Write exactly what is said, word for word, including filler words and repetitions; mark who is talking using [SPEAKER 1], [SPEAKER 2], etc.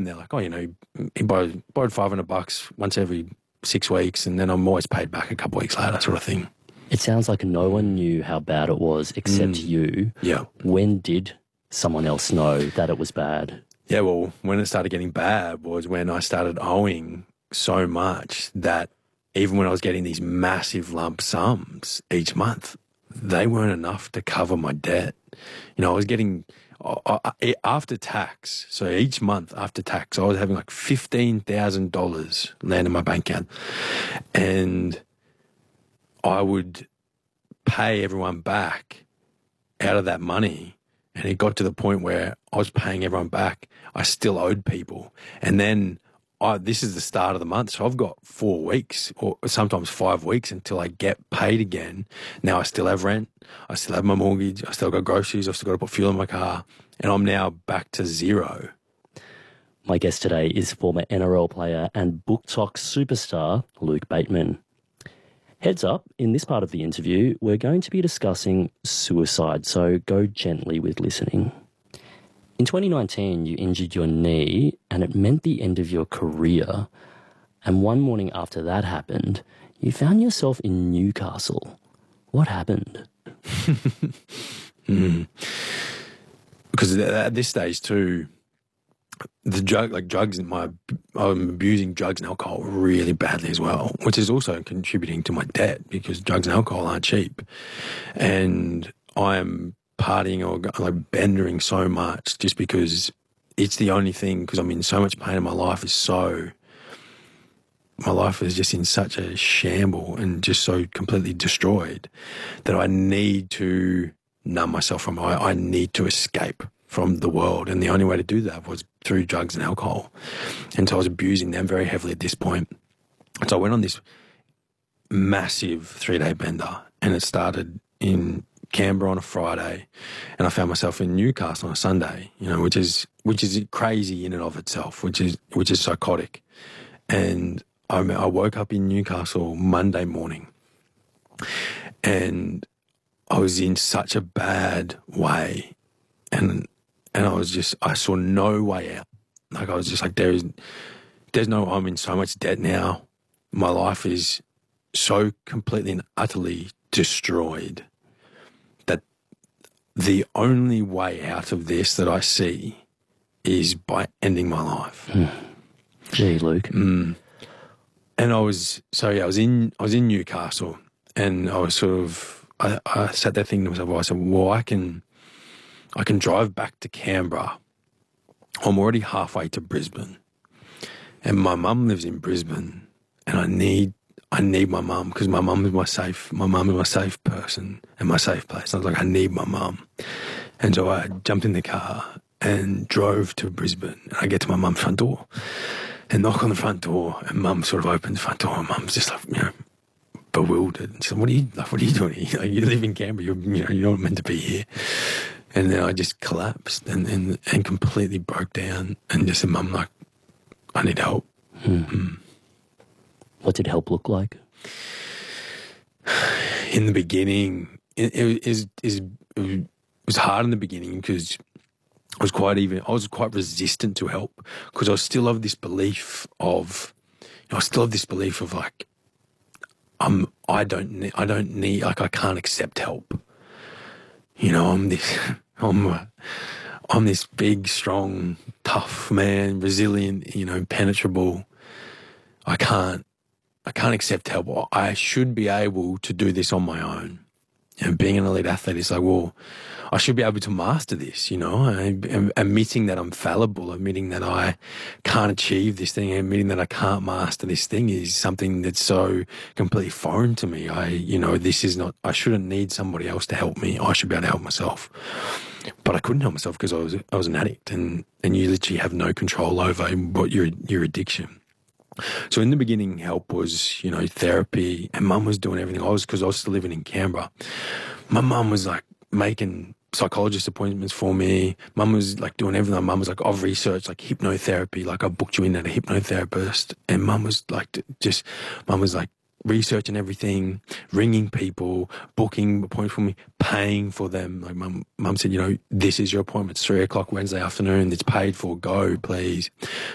[SPEAKER 1] them. They're like, oh, you know, he borrowed, borrowed five hundred bucks once every six weeks and then I'm always paid back a couple of weeks later, sort of thing.
[SPEAKER 2] It sounds like no one knew how bad it was except
[SPEAKER 1] Mm.
[SPEAKER 2] you.
[SPEAKER 1] Yeah.
[SPEAKER 2] When did someone else know that it was bad?
[SPEAKER 1] Yeah, well, when it started getting bad was when I started owing so much that even when I was getting these massive lump sums each month, they weren't enough to cover my debt. You know, I was getting, uh, after tax, so each month after tax, I was having like fifteen thousand dollars land in my bank account. And I would pay everyone back out of that money. And it got to the point where I was paying everyone back. I still owed people. And then I, this is the start of the month. So I've got four weeks or sometimes five weeks until I get paid again. Now I still have rent. I still have my mortgage. I still got groceries. I've still got to put fuel in my car. And I'm now back to zero.
[SPEAKER 2] My guest today is former N R L player and Book Talk superstar Luke Bateman. Heads up, in this part of the interview, we're going to be discussing suicide, so go gently with listening. In twenty nineteen, you injured your knee and it meant the end of your career. And one morning after that happened, you found yourself in Newcastle. What happened?
[SPEAKER 1] mm. Because at this stage too, the drug, like drugs, my I'm abusing drugs and alcohol really badly as well, which is also contributing to my debt because drugs and alcohol aren't cheap, and I'm partying or like bendering so much just because it's the only thing. Because I'm in so much pain, and my life is so, my life is just in such a shamble and just so completely destroyed that I need to numb myself from. I, I need to escape from the world, and the only way to do that was through drugs and alcohol. And so I was abusing them very heavily at this point. And so I went on this massive three-day bender, and it started in Canberra on a Friday, and I found myself in Newcastle on a Sunday, you know, which is which is crazy in and of itself, which is which is psychotic. And I, I woke up in Newcastle Monday morning, and I was in such a bad way, and and I was just, I saw no way out. Like I was just like, there is, there's no, I'm in so much debt now. My life is so completely and utterly destroyed that the only way out of this that I see is by ending my life.
[SPEAKER 2] Mm. Gee, Luke.
[SPEAKER 1] Mm. And I was, so yeah, I was in, I was in Newcastle, and I was sort of, I, I sat there thinking to myself, well, I said, well, I can, I can drive back to Canberra. I'm already halfway to Brisbane, and my mum lives in Brisbane, and I need I need my mum because my mum is my safe my mum is my safe person and my safe place. I was like, I need my mum, and so I jumped in the car and drove to Brisbane. And I get to my mum's front door and knock on the front door, and mum sort of opens the front door, and mum's just like, you know, bewildered. And she said, "What are you like? What are you doing here? Like, you live in Canberra. You're, you know, you're not meant to be here." And then I just collapsed and, and, and completely broke down and just said, "Mum, like, I need help."
[SPEAKER 2] Hmm.
[SPEAKER 1] Mm.
[SPEAKER 2] What did help look like?
[SPEAKER 1] In the beginning, it, it, is, is, it was hard in the beginning because I was quite even, I was quite resistant to help because I still have this belief of, you know, I still have this belief of like, I'm, I don't need, I don't need, like, I can't accept help. You know, I'm this, I'm, a, I'm this big, strong, tough man, resilient, you know, penetrable. I can't, I can't accept help. I should be able to do this on my own. And being an elite athlete is like, well, I should be able to master this, you know, and admitting that I'm fallible, admitting that I can't achieve this thing, admitting that I can't master this thing is something that's so completely foreign to me. I, you know, this is not, I shouldn't need somebody else to help me. I should be able to help myself. But I couldn't help myself because I was, I was an addict, and, and you literally have no control over what your, your addiction. So in the beginning, help was, you know, therapy, and mum was doing everything. I was, because I was still living in Canberra. My mum was like making psychologist appointments for me. Mum was like doing everything. Mum was like, I've researched like hypnotherapy, like I booked you in at a hypnotherapist. And mum was like, just, mum was like researching everything, ringing people, booking appointments for me, paying for them. Like mum, mum said, you know, this is your appointment. It's three o'clock Wednesday afternoon. It's paid for. Go, please.